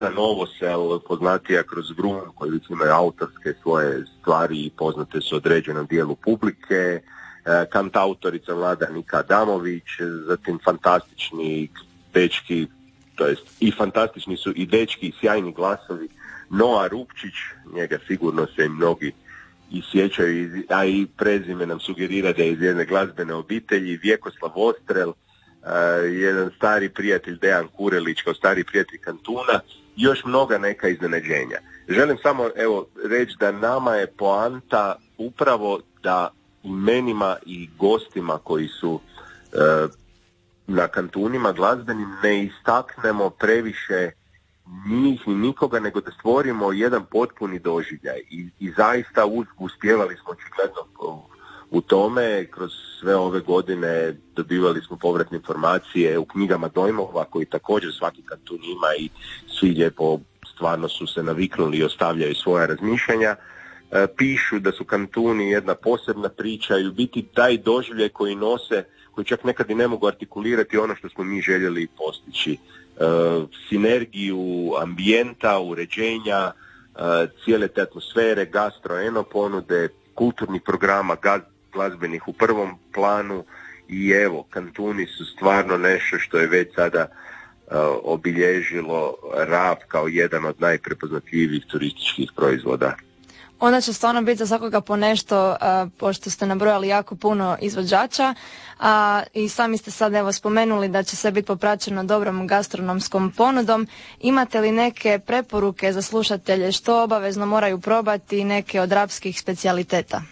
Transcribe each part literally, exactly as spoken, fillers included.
Novosel, poznatija kroz Vrum, koji imaju autorske svoje stvari i poznate su određenom dijelu publike, kantautorica mlada Nika Adamović, zatim fantastični dečki, to jest i fantastični su i dečki i sjajni glasovi, Noa Rupčić, njega sigurno se i mnogi i sjećaju, a i prezime nam sugerira da je iz jedne glazbene obitelji, Vjekoslav Ostrel, uh, jedan stari prijatelj Dejan Kurelić kao stari prijatelj Kantuna, i još mnoga neka iznenađenja. Želim samo evo reći da nama je poanta upravo da imenima i gostima koji su uh, na Kantunima glazbenim ne istaknemo previše njih i nikoga, nego da stvorimo jedan potpuni doživljaj i, i zaista uspjevali smo očigledno u tome. Kroz sve ove godine dobivali smo povratne informacije u knjigama dojmova koji također svaki Kantun ima i svi lijepo stvarno su se naviknuli i ostavljaju svoja razmišljanja. E, pišu da su Kantuni jedna posebna priča i u biti taj doživljaj koji nose, koji čak nekad i ne mogu artikulirati ono što smo mi željeli postići. Uh, sinergiju ambijenta, uređenja, uh, cijele te atmosfere, gastro-eno ponude, kulturnih programa, gaz, glazbenih u prvom planu i evo, Kantuni su stvarno nešto što je već sada uh, obilježilo Rab kao jedan od najprepoznatljivijih turističkih proizvoda. Onda će stvarno biti za svakoga po nešto, a, pošto ste nabrojali jako puno izvođača, a i sami ste sad evo spomenuli da će sve biti popraćeno dobrom gastronomskom ponudom. Imate li neke preporuke za slušatelje što obavezno moraju probati, neke od rapskih specijaliteta?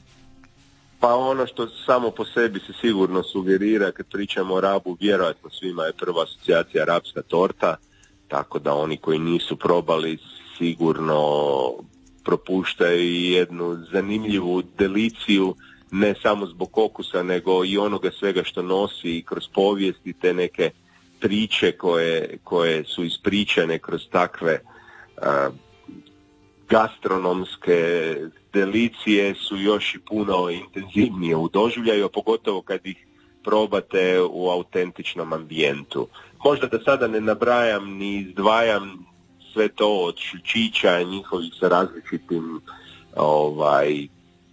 Pa ono što samo po sebi se sigurno sugerira kad pričamo o Rabu, vjerojatno svima je prva asocijacija rapska torta, tako da oni koji nisu probali sigurno propuštaju jednu zanimljivu deliciju, ne samo zbog okusa, nego i onoga svega što nosi i kroz povijesti, te neke priče koje, koje su ispričane kroz takve a, gastronomske delicije su još i puno intenzivnije u doživljaju, a pogotovo kad ih probate u autentičnom ambijentu. Možda da sada ne nabrajam ni izdvajam sve to od šljičića njihovih sa različitim ovaj,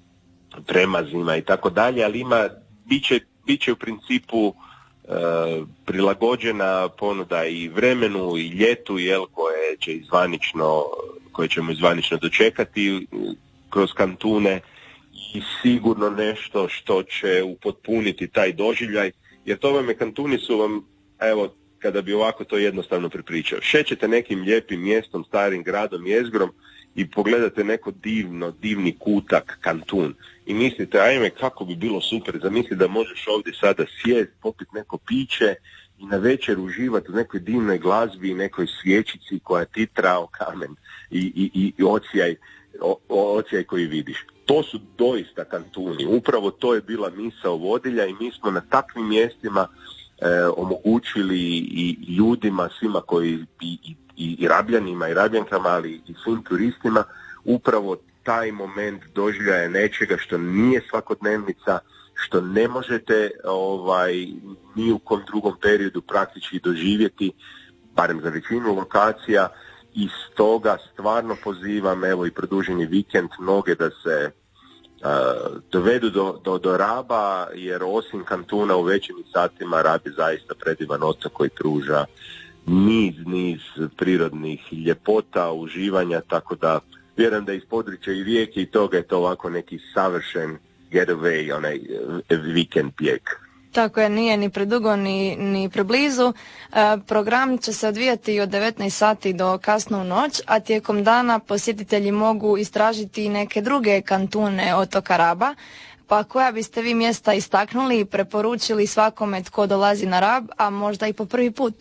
premazima i tako dalje, ali ima, bit će, bit će u principu e, prilagođena ponuda i vremenu i ljetu, jel, koje će izvanično, koje ćemo izvanično dočekati kroz Kantune i sigurno nešto što će upotpuniti taj doživljaj, jer to vam je, Kantuni su vam, evo, kada bi ovako to jednostavno prepričao. Šećete nekim lijepim mjestom, starim gradom, jezgrom i pogledate neko divno, divni kutak, Kantun. I mislite, ajme, kako bi bilo super, zamisli da možeš ovdje sada sjest, popiti neko piće i na večer uživati u nekoj divnoj glazbi, nekoj svijećici koja titra o kamen i, i, i ocijaj, o, ocijaj koji vidiš. To su doista Kantuni. Upravo to je bila misao vodilja i mi smo na takvim mjestima E, omogućili i ljudima, svima koji i, i, i rabljanima i rabljankama, ali i svim turistima upravo taj moment doživljaja nečega što nije svakodnevnica, što ne možete ovaj, ni u kom drugom periodu praktički doživjeti, barem za većinu lokacija, i stoga stvarno pozivam, evo i produženi vikend, mnoge da se Uh, dovedu do, do, do Raba, jer osim Kantuna u večernjim satima Rab je zaista predivan otok koji pruža niz, niz prirodnih ljepota, uživanja, tako da vjerujem da iz područja i Rijeke i toga je to ovako neki savršen getaway, onaj vikend bijeg. Tako je, nije ni predugo ni, ni preblizu. E, program će se odvijati od devetnaest sati do kasno u noć, a tijekom dana posjetitelji mogu istražiti neke druge kantune otoka Raba. Pa koja biste vi mjesta istaknuli i preporučili svakome tko dolazi na Rab, a možda i po prvi put?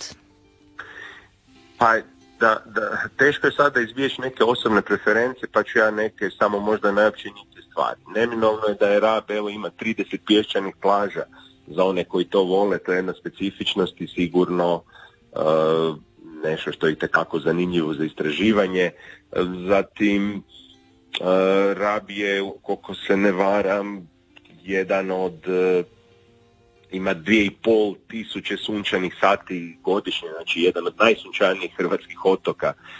Pa da, da, teško je sada izbjeći neke osobne preferencije, pa ću ja neke samo možda najopćenite stvari. Neminovno je da je Rab, evo, ima trideset pješčanih plaža. Za one koji to vole, to je jedna specifičnost i sigurno uh, nešto što je itekako zanimljivo za istraživanje. Zatim uh, Rab je, koliko se ne varam, jedan od uh, ima dvije i pol tisuće sunčanih sati godišnje, znači jedan od najsunčanijih hrvatskih otoka.